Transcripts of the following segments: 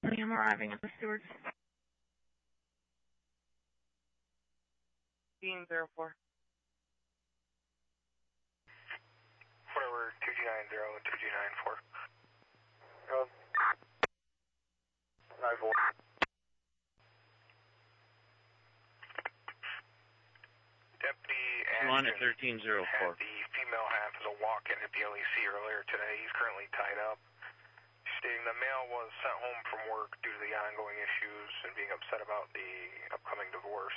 I'm arriving at the Stewards. 1504. Whatever, 2G90 and 2G94. 94. Deputy Ashton at 1304. had the female half of the walk-in at the LEC earlier today. He's currently tied up. Stating the male was sent home from work due to the ongoing issues and being upset about the upcoming divorce.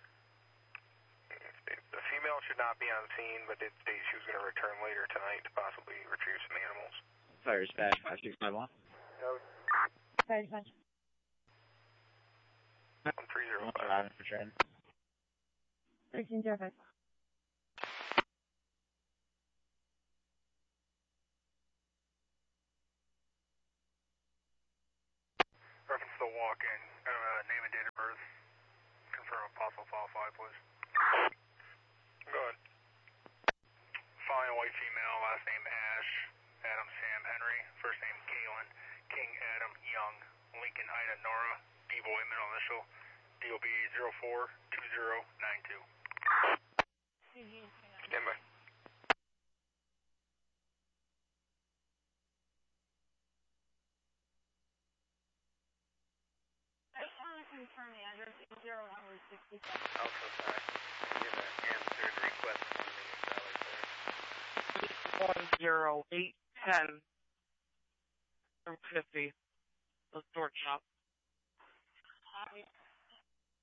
The female should not be on scene, but did state she was going to return later tonight to possibly retrieve some animals. Fire dispatch 5651. Fire dispatch. 1305. Arriving for trend. 1305. Reference to the walk-in, name and date of birth. Confirm a possible file 5, please. Go ahead. Following white female, last name Ash, Adam Sam Henry, first name Kaylin, King Adam Young, Lincoln Ida Nora, B-boy middle initial, DOB 042092. Stand by. I just want to confirm the address 0167. Also, sorry. Give an answered request from the Valley, sir. 100810 50. The store shop.